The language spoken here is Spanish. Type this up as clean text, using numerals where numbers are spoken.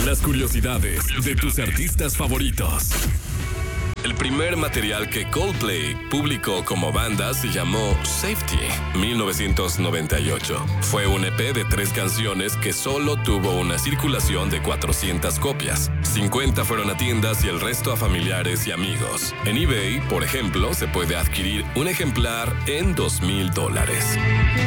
Las curiosidades de tus artistas favoritos. El primer material que Coldplay publicó como banda se llamó Safety, 1998. Fue un EP de 3 canciones que solo tuvo una circulación de 400 copias. 50 fueron a tiendas y el resto a familiares y amigos. En eBay, por ejemplo, se puede adquirir un ejemplar en $2,000.